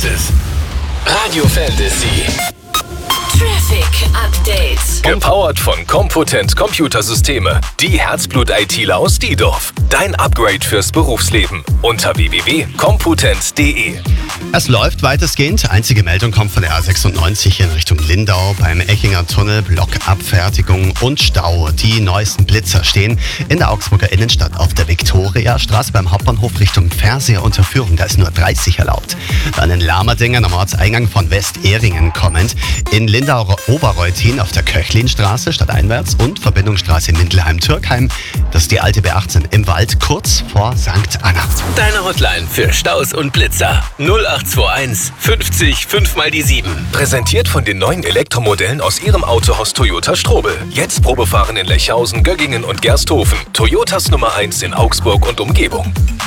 es. Radio Fantasy. Traffic Update. Gepowert von Compotent Computersysteme. Die Herzblut-ITler aus Diedorf. Dein Upgrade fürs Berufsleben. Unter www.compotent.de. Es läuft weitestgehend. Einzige Meldung kommt von der A96 in Richtung Lindau beim Eckinger Tunnel. Blockabfertigung und Stau. Die neuesten Blitzer stehen in der Augsburger Innenstadt auf der Viktoriastraße beim Hauptbahnhof Richtung Fernseherunterführung. Da ist nur 30 erlaubt. Dann in Lamerdingen am Ortseingang von West-Ehringen kommend. In Lindauer Oberreutin auf der Köchlinstraße stadteinwärts und Verbindungsstraße Mindelheim-Türkheim. Das ist die alte B18 im Wald kurz vor St. Anna. Deine Hotline für Staus und Blitzer. 0821 50 5 mal die 7. Präsentiert von den neuen Elektromodellen aus Ihrem Autohaus Toyota Strobel. Jetzt Probefahren in Lechhausen, Göggingen und Gersthofen. Toyotas Nummer 1 in Augsburg und Umgebung.